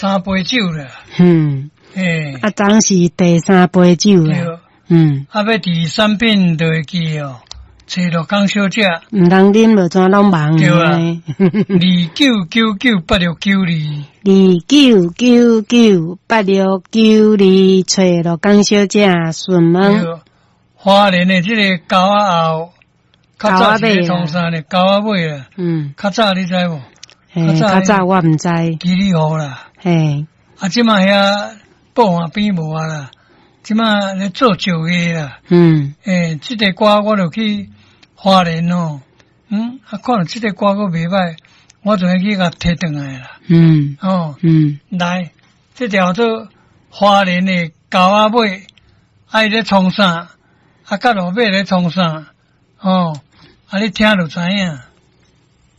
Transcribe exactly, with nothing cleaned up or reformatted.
三杯酒了。 嗯， 诶， 啊，当是第三杯酒对了。嗯， 啊，要第三遍就会记哦，找落江小姐。 毋通啉落怎拢忘对啊呢？ 二九九九八六九二， 二九九九八六九二，找落江小姐询问。 对，花莲的这个狗仔后，较早是咧创啥咧？狗仔尾啦。 嗯， 较早你知无？ 诶，较早我毋知。 吉利湖啦。 嘿， 啊，即马遐布岸边无啊啦，即马咧做酒业啦。 嗯， 诶，即个歌我就去花莲哦，嗯，啊，看到即个歌佫袂歹，我就去甲摕转来啦。 嗯， 哦， 嗯， 来，这条做花莲的狗仔尾，啊，伊咧创啥？啊，甲路尾咧创啥？哦，啊，你听就知影。